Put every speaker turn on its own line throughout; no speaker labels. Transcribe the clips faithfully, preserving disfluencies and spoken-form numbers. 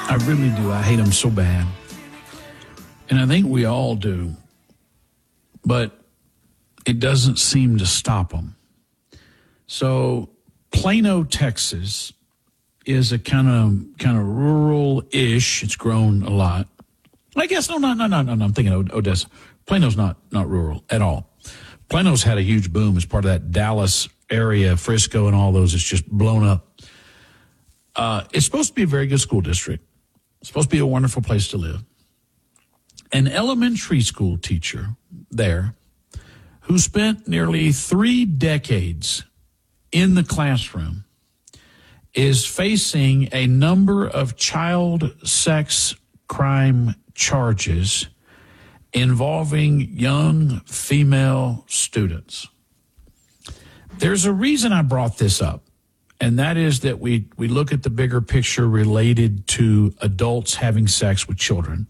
I really do. I hate them so bad. And I think we all do. But it doesn't seem to stop them. So Plano, Texas is a kind of kind of rural-ish. It's grown a lot. I guess, no, no, no, no, no, no. I'm thinking Odessa. Plano's not, not rural at all. Plano's had a huge boom as part of that Dallas area, Frisco and all those. It's just blown up. Uh, it's supposed to be a very good school district. It's supposed to be a wonderful place to live. An elementary school teacher there who spent nearly three decades in the classroom is facing a number of child sex crime charges involving young female students. There's a reason I brought this up. And that is that we, we look at the bigger picture related to adults having sex with children.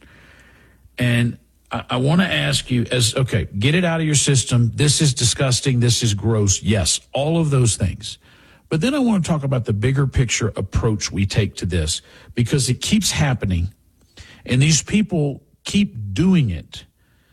And I, I want to ask you, as okay, get it out of your system. This is disgusting. This is gross. Yes, all of those things. But then I want to talk about the bigger picture approach we take to this, because it keeps happening and these people keep doing it.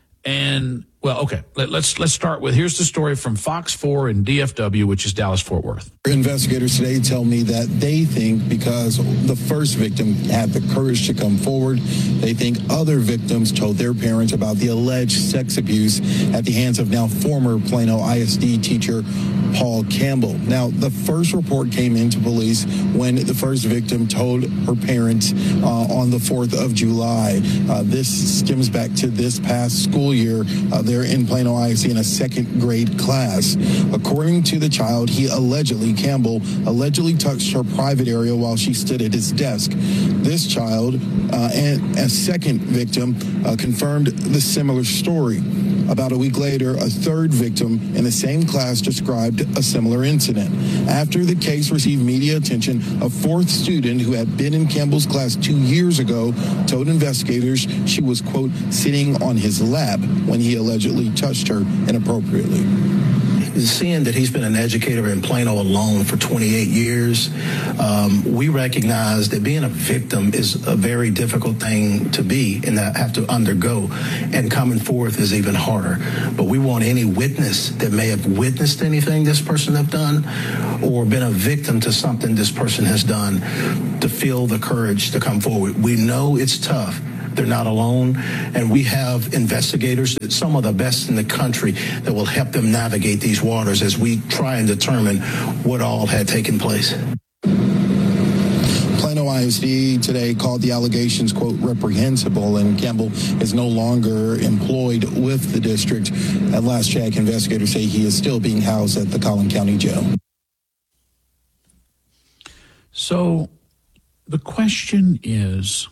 And well, okay, let, let's let's start with, here's the story from Fox four and D F W, which is Dallas-Fort Worth.
Investigators today tell me that they think because the first victim had the courage to come forward, they think other victims told their parents about the alleged sex abuse at the hands of now former Plano I S D teacher Paul Campbell. Now, the first report came into police when the first victim told her parents uh, on the fourth of July. Uh, this stems back to this past school year. Uh, they're in Plano I S D in a second grade class. According to the child, he allegedly, Campbell, allegedly touched her private area while she stood at his desk. This child uh, and a second victim uh, confirmed the similar story. About a week later, a third victim in the same class described a similar incident. After the case received media attention, a fourth student who had been in Campbell's class two years ago told investigators she was, quote, sitting on his lap when he allegedly touched her inappropriately.
Seeing that he's been an educator in Plano alone for twenty-eight years, um, we recognize that being a victim is a very difficult thing to be and that have to undergo, and coming forth is even harder. But we want any witness that may have witnessed anything this person have done or been a victim to something this person has done to feel the courage to come forward. We know it's tough. They're not alone, and we have investigators, some of the best in the country, that will help them navigate these waters as we try and determine what all had taken place.
Plano I S D today called the allegations, quote, reprehensible, and Campbell is no longer employed with the district. At last check, investigators say he is still being housed at the Collin County Jail.
So the question is,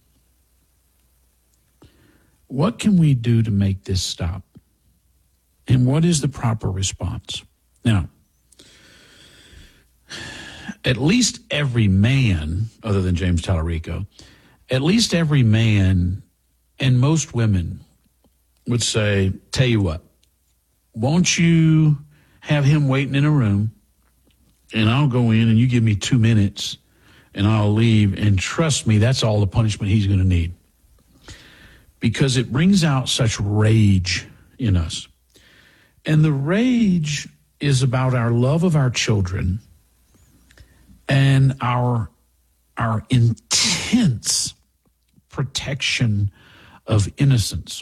what can we do to make this stop? And what is the proper response? Now, at least every man, other than James Tallarico, at least every man and most women would say, tell you what, won't you have him waiting in a room and I'll go in and you give me two minutes and I'll leave, and trust me, that's all the punishment he's going to need. Because it brings out such rage in us. And the rage is about our love of our children and our, our intense protection of innocence.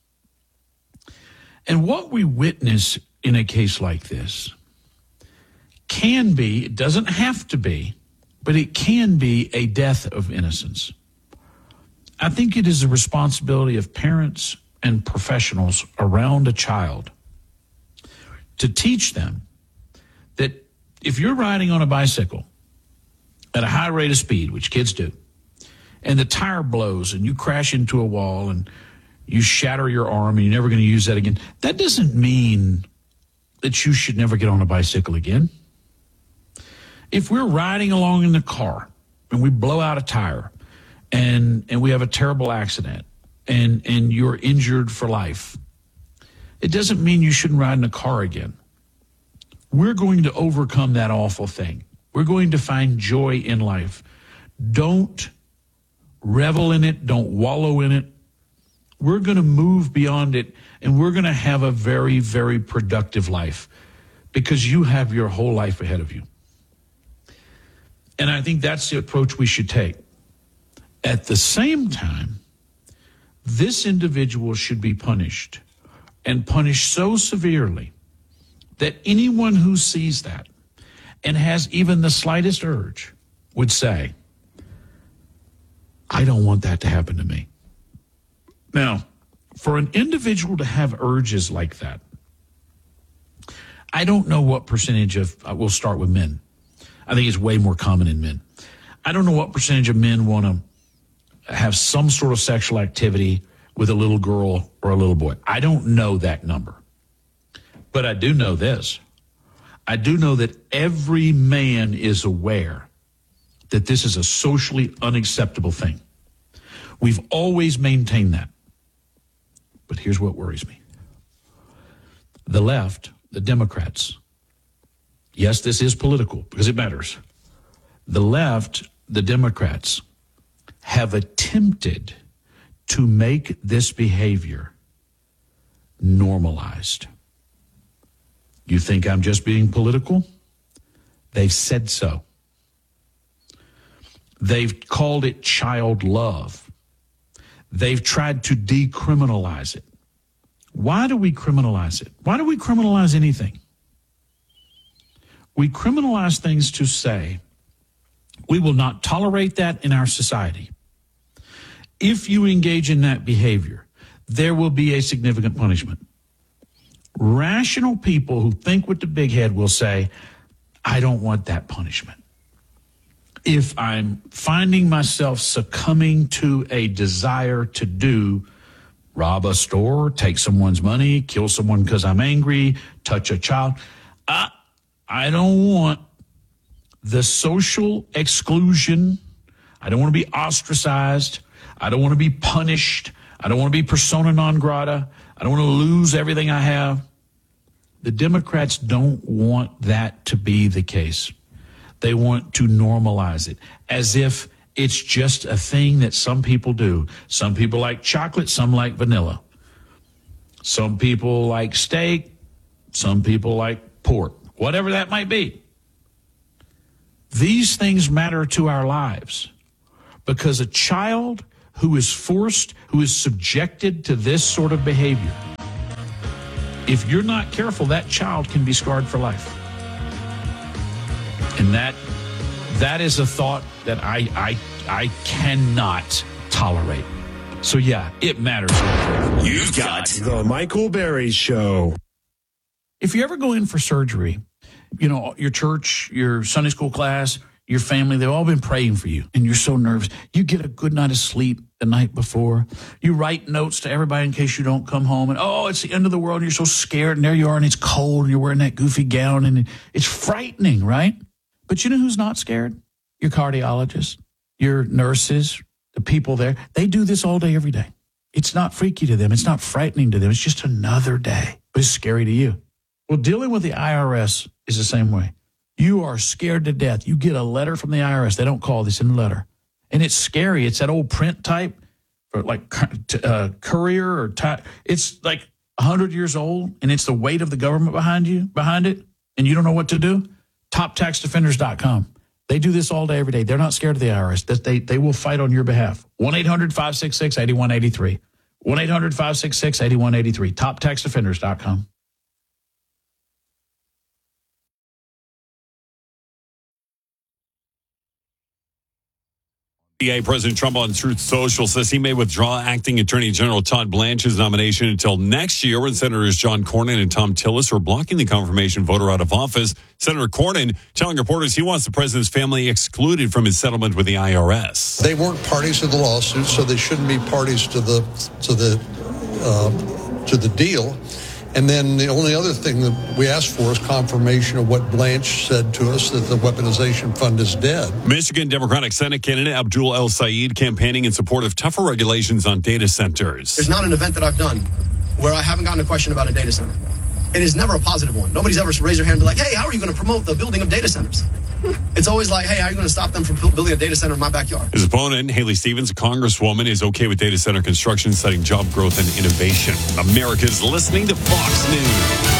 And what we witness in a case like this can be, it doesn't have to be, but it can be a death of innocence. I think it is the responsibility of parents and professionals around a child to teach them that if you're riding on a bicycle at a high rate of speed, which kids do, and the tire blows and you crash into a wall and you shatter your arm and you're never going to use that again, that doesn't mean that you should never get on a bicycle again. If we're riding along in the car and we blow out a tire, and and we have a terrible accident, and, and you're injured for life, it doesn't mean you shouldn't ride in a car again. We're going to overcome that awful thing. We're going to find joy in life. Don't revel in it. Don't wallow in it. We're going to move beyond it, and we're going to have a very, very productive life because you have your whole life ahead of you. And I think that's the approach we should take. At the same time, this individual should be punished, and punished so severely that anyone who sees that and has even the slightest urge would say, I don't want that to happen to me. Now, for an individual to have urges like that, I don't know what percentage of, uh, we'll start with men. I think it's way more common in men. I don't know what percentage of men want to have some sort of sexual activity with a little girl or a little boy. I don't know that number. But I do know this. I do know that every man is aware that this is a socially unacceptable thing. We've always maintained that. But here's what worries me. The left, the Democrats, yes, this is political because it matters. The left, the Democrats, have attempted to make this behavior normalized. You think I'm just being political? They've said so. They've called it child love. They've tried to decriminalize it. Why do we criminalize it? Why do we criminalize anything? We criminalize things to say, we will not tolerate that in our society. If you engage in that behavior, there will be a significant punishment. Rational people who think with the big head will say, I don't want that punishment. If I'm finding myself succumbing to a desire to do, rob a store, take someone's money, kill someone because I'm angry, touch a child, I, I don't want the social exclusion. I don't want to be ostracized. I don't want to be punished. I don't want to be persona non grata. I don't want to lose everything I have. The Democrats don't want that to be the case. They want to normalize it as if it's just a thing that some people do. Some people like chocolate, some like vanilla. Some people like steak, some people like pork, whatever that might be. These things matter to our lives because a child who is forced, who is subjected to this sort of behavior, if you're not careful, that child can be scarred for life. And that that is a thought that I I I cannot tolerate. So yeah, it matters.
You've got the Michael Berry Show.
If you ever go in for surgery, you know, your church, your Sunday school class, your family, they've all been praying for you, and you're so nervous. You get a good night of sleep the night before. You write notes to everybody in case you don't come home, and oh, it's the end of the world, and you're so scared, and there you are, and it's cold, and you're wearing that goofy gown, and it's frightening, right? But you know who's not scared? Your cardiologist, your nurses, the people there. They do this all day, every day. It's not freaky to them. It's not frightening to them. It's just another day, but it's scary to you. Well, dealing with the I R S is the same way. You are scared to death. You get a letter from the I R S. They don't call this in the letter. And it's scary. It's that old print type, or like uh, courier or type. It's like one hundred years old, and it's the weight of the government behind you, behind it, and you don't know what to do. top tax defenders dot com. They do this all day, every day. They're not scared of the I R S. They, they will fight on your behalf. one eight hundred five six six eight one eight three. one eight hundred five six six eight one eight three. top tax defenders dot com.
President Trump on Truth Social says he may withdraw acting Attorney General Todd Blanche's nomination until next year when Senators John Cornyn and Tom Tillis are blocking the confirmation voter out of office. Senator Cornyn telling reporters he wants the president's family excluded from his settlement with the I R S.
They weren't parties to the lawsuit, so they shouldn't be parties to the to the uh, to the deal. And then the only other thing that we asked for is confirmation of what Blanche said to us, that the weaponization fund is dead.
Michigan Democratic Senate candidate Abdul El Sayed campaigning in support of tougher regulations on data centers.
There's not an event that I've done where I haven't gotten a question about a data center. it is never a positive one. Nobody's ever raised their hand and be like, hey, how are you going to promote the building of data centers? It's always like, hey, how are you going to stop them from building a data center in my backyard?
His opponent, Haley Stevens, a congresswoman, is okay with data center construction, citing job growth and innovation. America's listening to Fox News.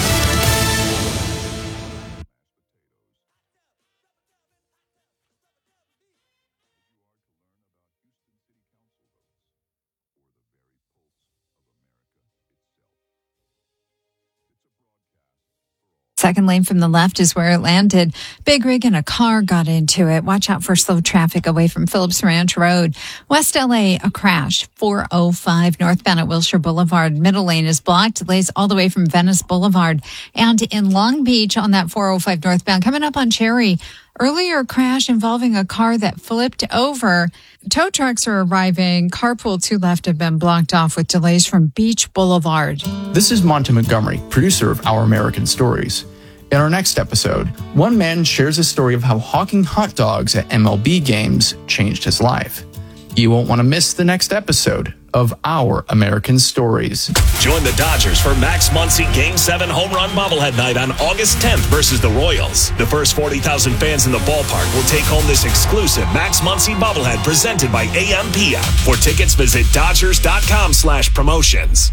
Second lane from the left is where it landed. Big rig and a car got into it. Watch out for slow traffic away from Phillips Ranch Road. West L A, a crash. four oh five northbound at Wilshire Boulevard. Middle lane is blocked. Delays all the way from Venice Boulevard. And in Long Beach on that four oh five northbound, coming up on Cherry. Earlier crash involving a car that flipped over. Tow trucks are arriving. Carpool two left have been blocked off with delays from Beach Boulevard.
This is Monty Montgomery, producer of Our American Stories. In our next episode, one man shares a story of how hawking hot dogs at M L B games changed his life. You won't want to miss the next episode of Our American Stories.
Join the Dodgers for Max Muncy Game seven Home Run Bobblehead Night on August tenth versus the Royals. The first forty thousand fans in the ballpark will take home this exclusive Max Muncy Bobblehead presented by A M P M. For tickets, visit Dodgers.com slash promotions.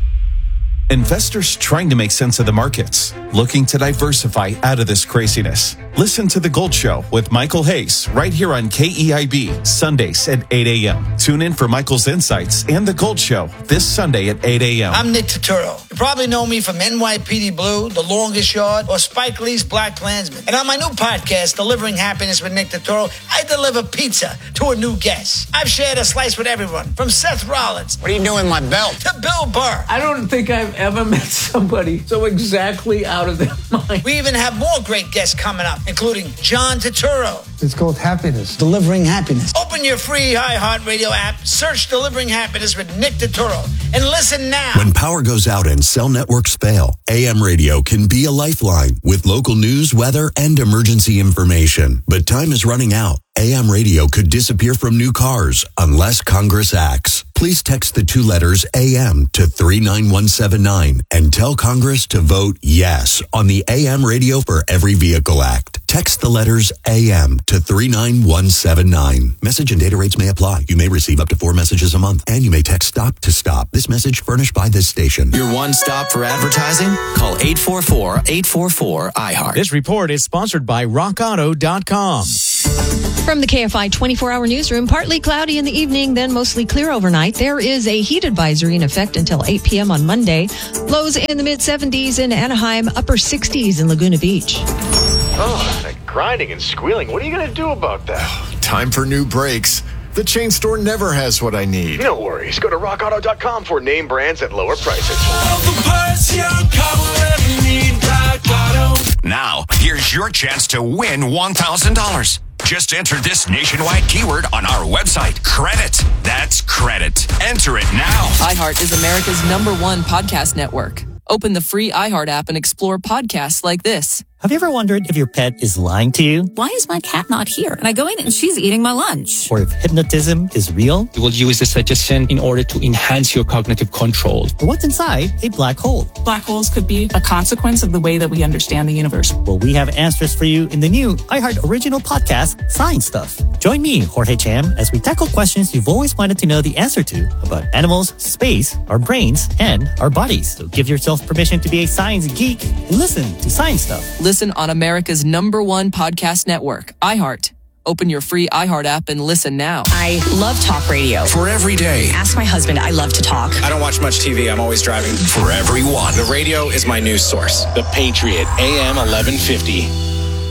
Investors trying to make sense of the markets, looking to diversify out of this craziness. Listen to The Gold Show with Michael Hayes right here on K E I B, Sundays at eight a.m. Tune in for Michael's insights and The Gold Show this Sunday at eight a.m.
I'm Nick Turturro. You probably know me from N Y P D Blue, The Longest Yard, or Spike Lee's Black Klansman. And on my new podcast, Delivering Happiness with Nick Turturro, I deliver pizza to a new guest. I've shared a slice with everyone, from Seth Rollins.
What are you doing with my belt?
To Bill Burr.
I don't think I've ever met somebody so exactly out of their mind.
We even have more great guests coming up, including John Turturro.
It's called Happiness.
Delivering Happiness. Open your free iHeartRadio app, search Delivering Happiness with Nick Turturro, and listen now.
When power goes out and cell networks fail, A M radio can be a lifeline with local news, weather, and emergency information. But time is running out. A M radio could disappear from new cars unless Congress acts. Please text the two letters A M to three nine one seven nine and tell Congress to vote yes on the A M Radio for Every Vehicle Act. Text the letters A M to three nine one seven nine. Message and data rates may apply. You may receive up to four messages a month, and you may text STOP to STOP. This message furnished by this station.
Your one stop for advertising? Call eight four four, eight four four, I heart.
This report is sponsored by rock auto dot com.
From the K F I twenty-four hour newsroom, partly cloudy in the evening, then mostly clear overnight. There is a heat advisory in effect until eight p.m. on Monday. Lows in the mid seventies in Anaheim, upper sixties in Laguna Beach.
Oh, that grinding and squealing. What are you going to do about that?
Time for new brakes. The chain store never has what I need.
No worries. Go to rock auto dot com for name brands at lower prices.
All the parts your car will ever need, Rock Auto.
Now, here's your chance to win one thousand dollars. Just enter this nationwide keyword on our website. Credit. That's credit. Enter it now.
iHeart is America's number one podcast network. Open the free iHeart app and explore podcasts like this.
Have you ever wondered if your pet is lying to you?
Why is my cat not here? And I go in and she's eating my lunch.
Or if hypnotism is real?
You will use the suggestion in order to enhance your cognitive control.
Or what's inside a black hole?
Black holes could be a consequence of the way that we understand the universe.
Well, we have answers for you in the new iHeart original podcast, Science Stuff. Join me, Jorge Cham, as we tackle questions you've always wanted to know the answer to about animals, space, our brains, and our bodies. So give yourself permission to be a science geek and listen to Science Stuff.
Listen on America's number one podcast network, iHeart. Open your free iHeart app and listen now.
I love talk radio.
For every day.
Ask my husband, I love to talk.
I don't watch much T V. I'm always driving.
For everyone.
The radio is my news source.
The Patriot, A M eleven fifty.